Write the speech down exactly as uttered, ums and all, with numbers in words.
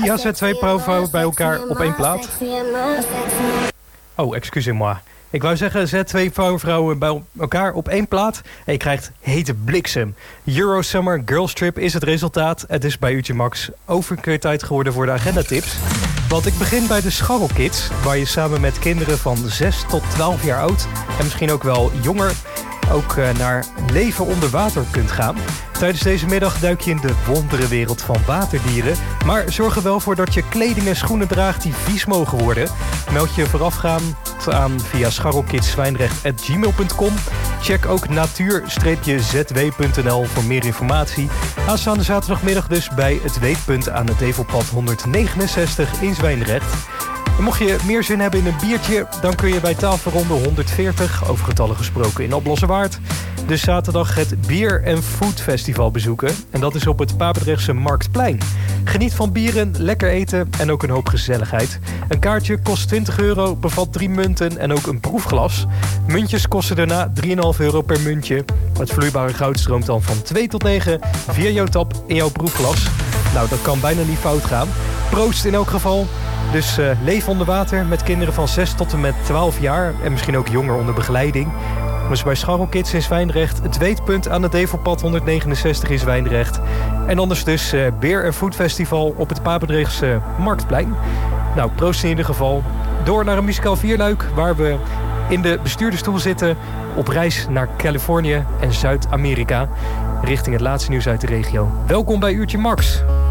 Ja, zet twee vrouwen bij elkaar op één plaat. Oh, excusez-moi. Ik wou zeggen, zet twee vrouwen bij elkaar op één plaat en je krijgt hete bliksem. Euro Summer Girls Trip is het resultaat. Het is bij Uurtje Max overkeer tijd geworden voor de agendatips. Want ik begin bij de Scharrelkids, waar je samen met kinderen van zes tot twaalf jaar oud en misschien ook wel jonger ook uh, naar leven onder water kunt gaan. Tijdens deze middag duik je in de wonderenwereld van waterdieren. Maar zorg er wel voor dat je kleding en schoenen draagt die vies mogen worden. Meld je voorafgaand aan via scharrelkidszwijndrecht at gmail punt com. Check ook natuur z w punt n l voor meer informatie. Aanstaande zaterdagmiddag dus bij het Weetpunt aan het Develpad honderdnegenenzestig in Zwijndrecht. En mocht je meer zin hebben in een biertje, dan kun je bij tafelronde honderdveertig, over getallen gesproken in Alblasserwaard, dus zaterdag het Bier en Food Festival bezoeken. En dat is op het Papendrechtse Marktplein. Geniet van bieren, lekker eten en ook een hoop gezelligheid. Een kaartje kost twintig euro, bevat drie munten en ook een proefglas. Muntjes kosten daarna drie komma vijf euro per muntje. Het vloeibare goud stroomt dan van twee tot negen via jouw tap in jouw proefglas. Nou, dat kan bijna niet fout gaan. Proost in elk geval. Dus uh, leef onder water met kinderen van zes tot en met twaalf jaar en misschien ook jonger onder begeleiding. Dus bij Scharrelkids in Zwijndrecht, het Weetpunt aan het Develpad honderdnegenenzestig in Zwijndrecht. En anders dus uh, Beer en Food Festival op het Papendrechtse Marktplein. Nou, proost in ieder geval. Door naar een muzikaal vierluik waar we in de bestuurdersstoel zitten op reis naar Californië en Zuid-Amerika richting het laatste nieuws uit de regio. Welkom bij Uurtje Max.